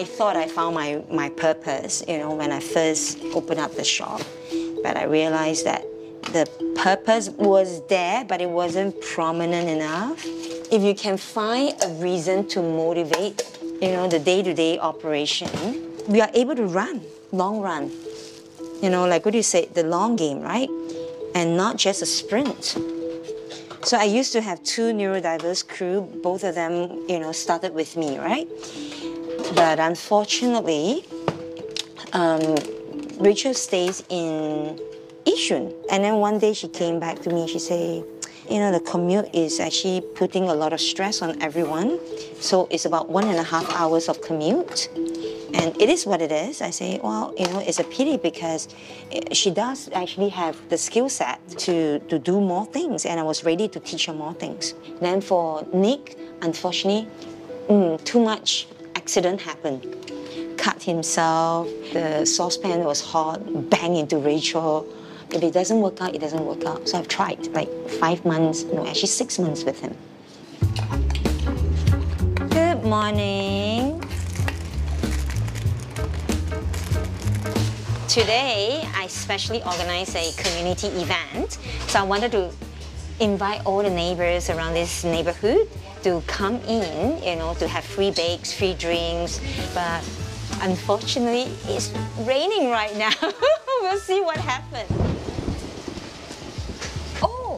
I thought I found my purpose, you know, when I first opened up the shop. But I realized that the purpose was there, but it wasn't prominent enough. If you can find a reason to motivate, you know, the day-to-day operation, we are able to run, long run. You know, like what do you say, the long game, right? And not just a sprint. So I used to have 2 neurodiverse crew, both of them, you know, started with me, right? But unfortunately, Rachel stays in Yishun. And then one day she came back to me, she said, you know, the commute is actually putting a lot of stress on everyone. So it's about 1.5 hours of commute. And it is what it is. I say, well, you know, it's a pity because she does actually have the skill set to do more things, and I was ready to teach her more things. Then for Nick, unfortunately, too much accident happened. Cut himself, the saucepan was hot, bang into Rachel. If it doesn't work out, it doesn't work out. So I've tried like 5 months, no, actually 6 months with him. Good morning. Today, I specially organized a community event. So I wanted to invite all the neighbors around this neighborhood to come in, you know, to have free bakes, free drinks. But unfortunately, it's raining right now. We'll see what happens. Oh!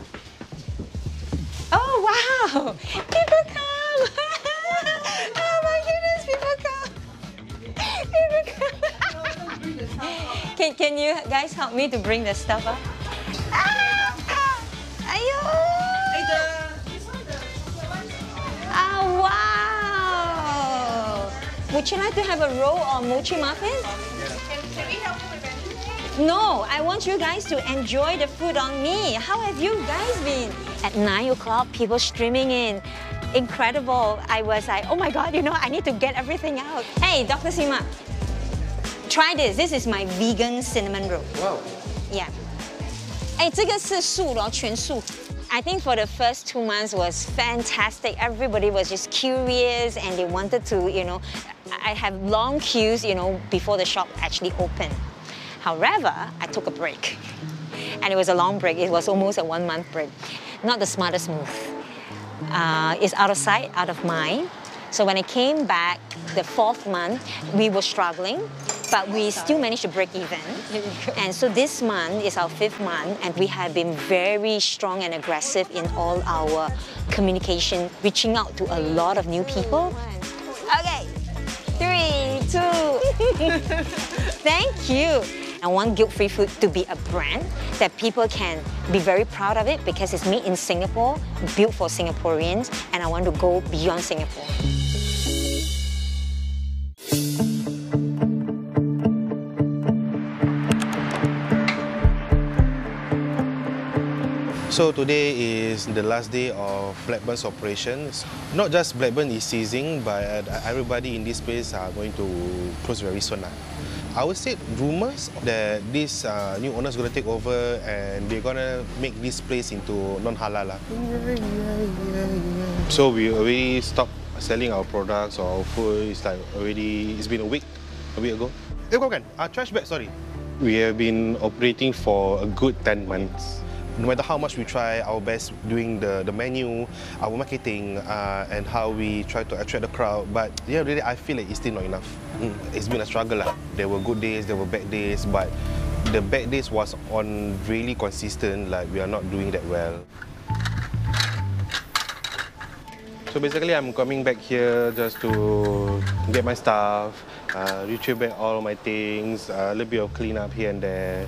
Oh, wow! People come! Oh my goodness, people come! People come! Can you guys help me to bring the stuff up? Ayo! Oh, wow! Would you like to have a roll of mochi muffin? Can we help you with anything? No, I want you guys to enjoy the food on me. How have you guys been? At 9 o'clock, people streaming in. Incredible. I was like, oh my God, you know, I need to get everything out. Hey, Dr. Sima. Try this. This is my vegan cinnamon roll. Wow. Yeah. 哎，这个是素的，全素。I think for the first 2 months was fantastic. Everybody was just curious and they wanted to, you know, I have long queues, you know, before the shop actually opened. However, I took a break. And it was a long break. It was almost a 1 month break. Not the smartest move. It's out of sight, out of mind. So when I came back, the 4th month, we were struggling, but we still managed to break even. And so this month is our 5th month, and we have been very strong and aggressive in all our communication, reaching out to a lot of new people. Okay, 3, 2, thank you. I want Guilt-Free Food to be a brand that people can be very proud of it because it's made in Singapore, built for Singaporeans, and I want to go beyond Singapore. So today is the last day of Blackburn's operations. Not just Blackburn is ceasing, but everybody in this place are going to close very soon. I would say rumours that this new owner is going to take over and they're going to make this place into non-halal. So we already stopped selling our products or our food. It's like it's been a week ago. Trash bag, sorry. We have been operating for a good 10 months. No matter how much we try our best doing the menu, our marketing, and how we try to attract the crowd, but yeah, really, I feel like it's still not enough. It's been a struggle. There were good days, there were bad days, but the bad days was on really consistent, like we are not doing that well. So basically, I'm coming back here just to get my stuff, retrieve back all my things, a little bit of cleanup here and there.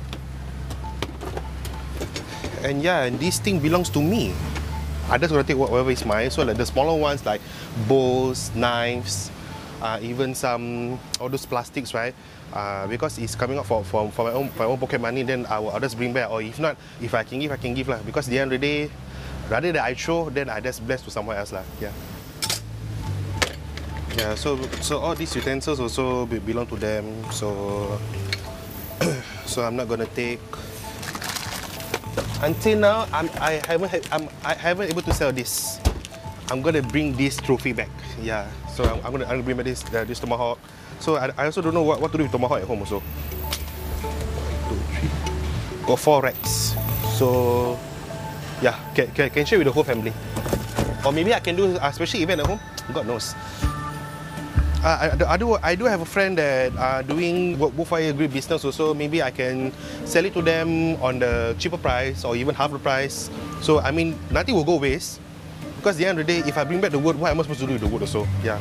And yeah, and this thing belongs to me. I just want to take whatever is mine. So like the smaller ones like bowls, knives, even all those plastics, right? Because it's coming out for my own pocket money, then I'll just bring back. Or if not, if I can give, I can give lah. Because at the end of the day, rather than I throw, then I just bless to someone else lah. Yeah. Yeah. So all these utensils also belong to them. So I'm not gonna take. Until now, I haven't able to sell this. I'm gonna bring this trophy back. Yeah, so I'm gonna bring back this tomahawk. So I also don't know what to do with tomahawk at home also. 1, 2, 3. Got 4 racks. So yeah, can share with the whole family. Or maybe I can do a special event at home. God knows. I do have a friend that doing wood-fire grill business also. Maybe I can sell it to them on the cheaper price or even half the price. So I mean, nothing will go waste. Because at the end of the day, if I bring back the wood, what am I supposed to do with the wood also? Yeah.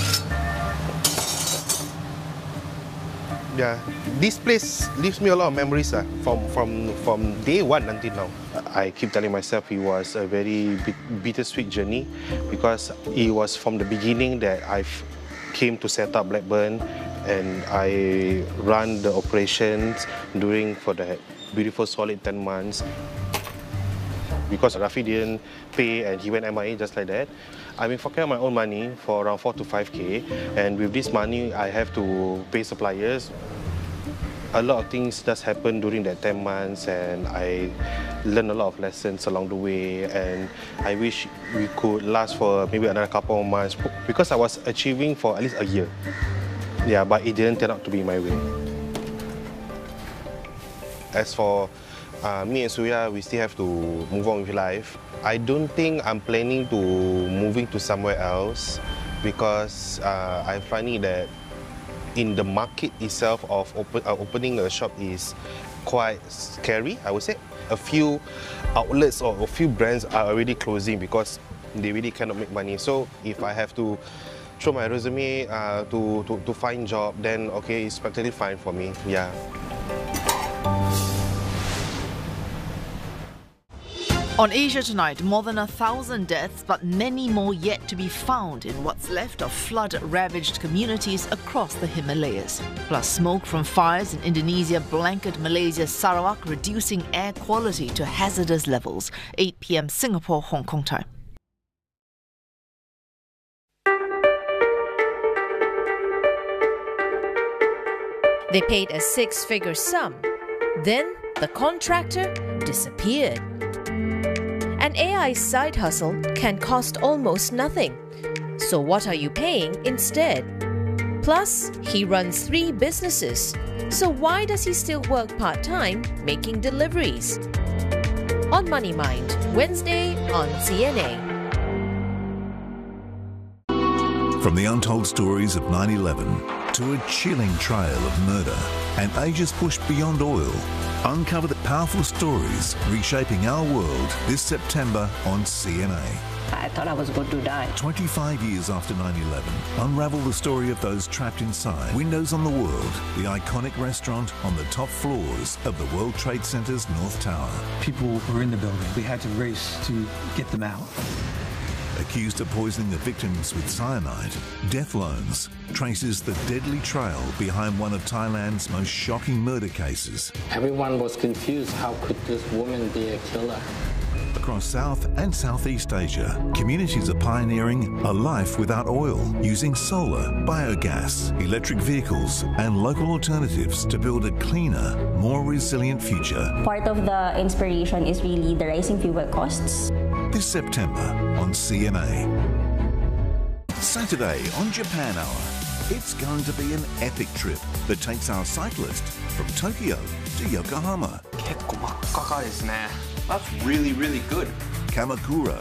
Yeah, this place leaves me a lot of memories from day one until now. I keep telling myself it was a very bittersweet journey because it was from the beginning that I came to set up Blackburn and I run the operations for the beautiful solid 10 months. Because Rafi didn't pay and he went MIA just like that, I've been forking out my own money for around 4 to 5K, and with this money I have to pay suppliers. A lot of things just happened during that 10 months and I learned a lot of lessons along the way, and I wish we could last for maybe another couple of months because I was achieving for at least a year. Yeah, but it didn't turn out to be my way. As for me and Surya, we still have to move on with life. I don't think I'm planning to moving to somewhere else because I find it that in the market itself of opening a shop is quite scary, I would say. A few outlets or a few brands are already closing because they really cannot make money. So if I have to throw my resume to find job, then okay, it's practically fine for me. Yeah. On Asia Tonight, more than 1,000 deaths, but many more yet to be found in what's left of flood-ravaged communities across the Himalayas. Plus, smoke from fires in Indonesia blanket Malaysia's Sarawak, reducing air quality to hazardous levels. 8 p.m. Singapore, Hong Kong time. They paid a 6-figure sum. Then the contractor disappeared. An AI side hustle can cost almost nothing. So what are you paying instead? Plus, he runs 3 businesses. So why does he still work part-time making deliveries? On Money Mind, Wednesday on CNA. From the untold stories of 9/11 to a chilling trail of murder and Asia's push beyond oil, uncover the powerful stories reshaping our world this September on CNA. I thought I was going to die. 25 years after 9/11, unravel the story of those trapped inside Windows on the World, the iconic restaurant on the top floors of the World Trade Center's North Tower. People were in the building. We had to race to get them out. Accused of poisoning the victims with cyanide, Death Loans traces the deadly trail behind one of Thailand's most shocking murder cases. Everyone was confused. How could this woman be a killer? Across South and Southeast Asia, communities are pioneering a life without oil, using solar, biogas, electric vehicles and local alternatives to build a cleaner, more resilient future. Part of the inspiration is really the rising fuel costs. This September on CNA. Saturday on Japan Hour, it's going to be an epic trip that takes our cyclist from Tokyo to Yokohama. That's really, really good. Kamakura.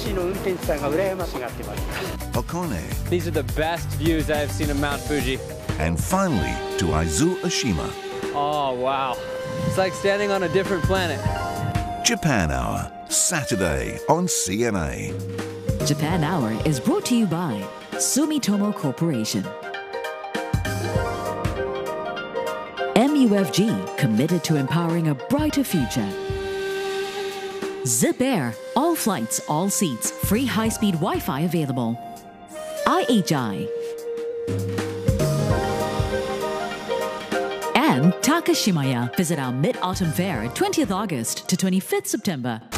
Hakone. These are the best views I have seen of Mount Fuji. And finally to Aizu Oshima. Oh, wow. It's like standing on a different planet. Japan Hour, Saturday on CNA. Japan Hour is brought to you by Sumitomo Corporation. MUFG, committed to empowering a brighter future. Zip Air, all flights, all seats, free high-speed Wi-Fi available. IHI. And Takashimaya. Visit our Mid-Autumn Fair, 20th August to 25th September.